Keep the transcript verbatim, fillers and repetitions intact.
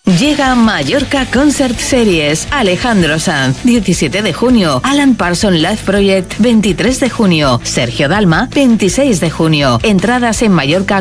Llega Mallorca Concert Series. Alejandro Sanz, diecisiete de junio. Alan Parsons Live Project, veintitrés de junio. Sergio Dalma, veintiséis de junio. Entradas en mallorca